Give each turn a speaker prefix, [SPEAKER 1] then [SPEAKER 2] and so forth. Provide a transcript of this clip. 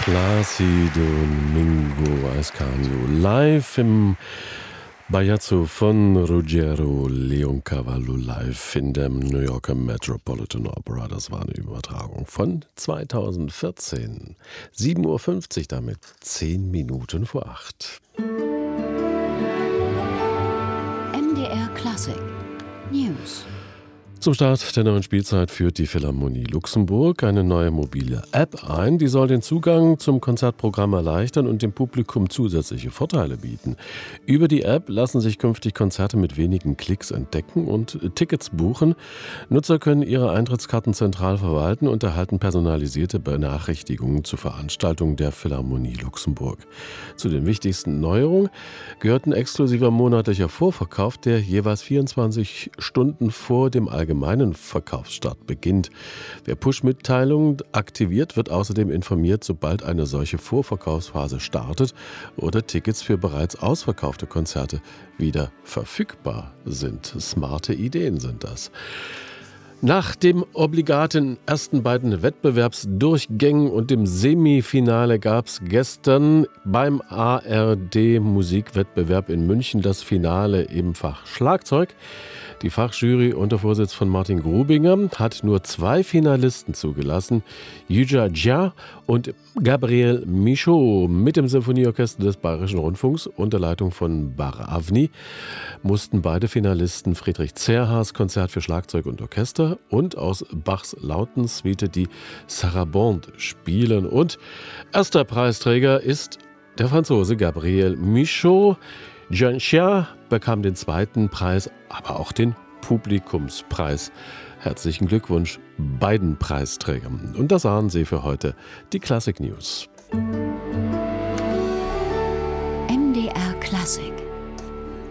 [SPEAKER 1] Plácido Domingo Ascanio live im Bajazzo von Ruggero Leoncavallo live in der New Yorker Metropolitan Opera. Das war eine Übertragung von 2014. 7:50 Uhr damit, 10 Minuten vor 8.
[SPEAKER 2] MDR Klassik News.
[SPEAKER 1] Zum Start der neuen Spielzeit führt die Philharmonie Luxemburg eine neue mobile App ein. Die soll den Zugang zum Konzertprogramm erleichtern und dem Publikum zusätzliche Vorteile bieten. Über die App lassen sich künftig Konzerte mit wenigen Klicks entdecken und Tickets buchen. Nutzer können ihre Eintrittskarten zentral verwalten und erhalten personalisierte Benachrichtigungen zur Veranstaltung der Philharmonie Luxemburg. Zu den wichtigsten Neuerungen gehört ein exklusiver monatlicher Vorverkauf, der jeweils 24 Stunden vor dem allgemeinen Verkaufsstart beginnt. Wer Push-Mitteilungen aktiviert, wird außerdem informiert, sobald eine solche Vorverkaufsphase startet oder Tickets für bereits ausverkaufte Konzerte wieder verfügbar sind. Smarte Ideen sind das. Nach dem obligaten ersten beiden Wettbewerbsdurchgängen und dem Semifinale gab es gestern beim ARD-Musikwettbewerb in München das Finale im Fach Schlagzeug. Die Fachjury unter Vorsitz von Martin Grubinger hat nur 2 Finalisten zugelassen. Yuja Jia und Gabriel Michaud mit dem Symphonieorchester des Bayerischen Rundfunks unter Leitung von Bar Avni mussten beide Finalisten Friedrich Zerhaas Konzert für Schlagzeug und Orchester und aus Bachs Lautensuite die Sarabande spielen. Und erster Preisträger ist der Franzose Gabriel Michaud. Jean Chia bekam den zweiten Preis, aber auch den Publikumspreis. Herzlichen Glückwunsch beiden Preisträgern. Und das sahen Sie für heute die Klassik News.
[SPEAKER 2] MDR Klassik.